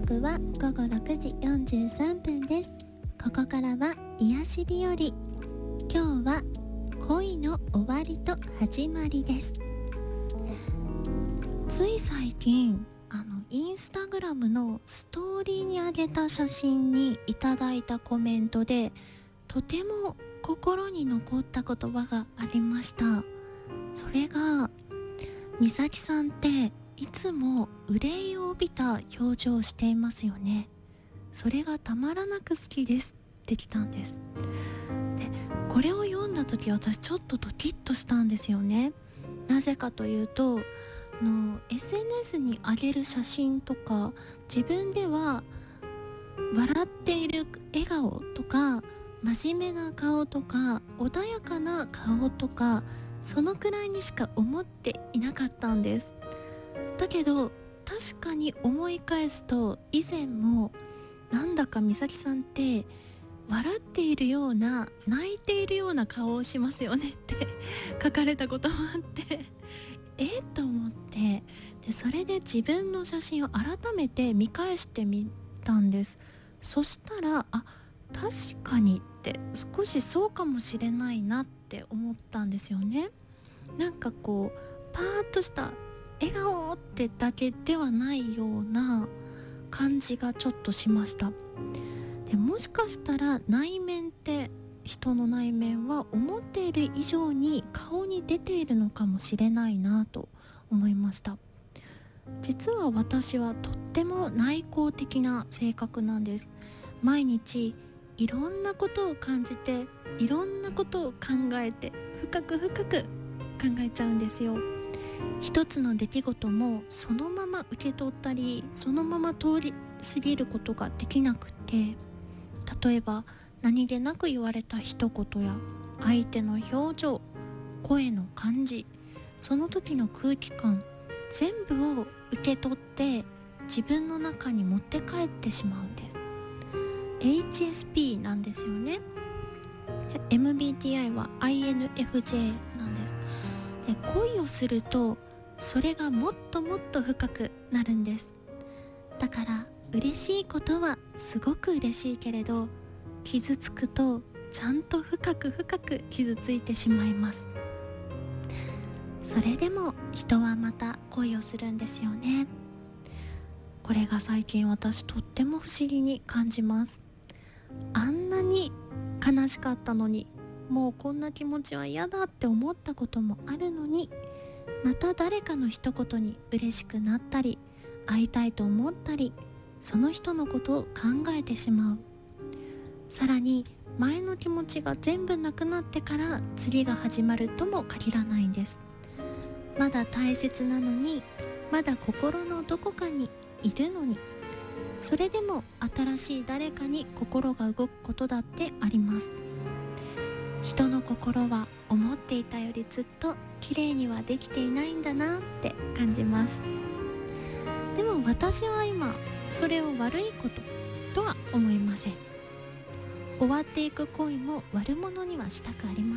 刻は午後6時43分です。ここからは癒し日和。今日は恋の終わりと始まりです。つい最近インスタグラムのストーリーに上げた写真にいただいたコメントで、とても心に残った言葉がありました。それが、美咲さんっていつも憂いを帯びた表情をしていますよね。それがたまらなく好きですってきたんです。で、これを読んだ時、私ちょっとドキッとしたんですよね。なぜかというと、SNS に上げる写真とか、自分では笑っている笑顔とか、真面目な顔とか、穏やかな顔とか、そのくらいにしか思っていなかったんです。だけど確かに思い返すと、以前もなんだか美咲さんって笑っているような、泣いているような顔をしますよねって書かれたこともあってと思って、でそれで自分の写真を改めて見返してみたんです。そしたら、確かにって少しそうかもしれないなって思ったんですよね。なんかこうパーッとした笑顔ってだけではないような感じがちょっとしました。でもしかしたら内面って、人の内面は思っている以上に顔に出ているのかもしれないなと思いました。実は私はとっても内向的な性格なんです。毎日いろんなことを感じて、いろんなことを考えて、深く考えちゃうんですよ。一つの出来事もそのまま受け取ったり、そのまま通り過ぎることができなくて、例えば何気なく言われた一言や相手の表情、声の感じ、その時の空気感、全部を受け取って自分の中に持って帰ってしまうんです。 HSP なんですよね。 MBTI は INFJ なんです。で、恋をするとそれがもっともっと深くなるんです。だから嬉しいことはすごく嬉しいけれど、傷つくとちゃんと深く傷ついてしまいます。それでも人はまた恋をするんですよね。これが最近私とっても不思議に感じます。あんなに悲しかったのに、もうこんな気持ちは嫌だって思ったこともあるのに、また誰かの一言に嬉しくなったり、会いたいと思ったり、その人のことを考えてしまう。さらに前の気持ちが全部なくなってから次が始まるとも限らないんです。まだ大切なのに、まだ心のどこかにいるのに、それでも新しい誰かに心が動くことだってあります。人の心は思っていたよりずっと綺麗にはできていないんだなって感じます。でも私は今それを悪いこととは思いません。終わっていく恋も悪者にはしたくありません。